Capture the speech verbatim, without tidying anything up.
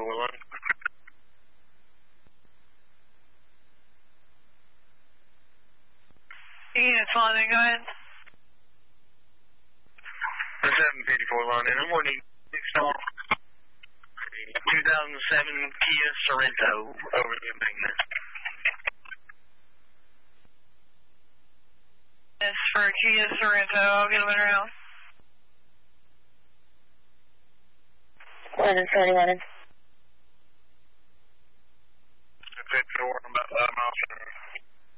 four line. Unit flying, go ahead. The seven fifty-four line, and I'm wanting six star two thousand seven Kia Sorento over the embankment. Yes, for Kia Sorento, I'll get them around. eleven thirty-one.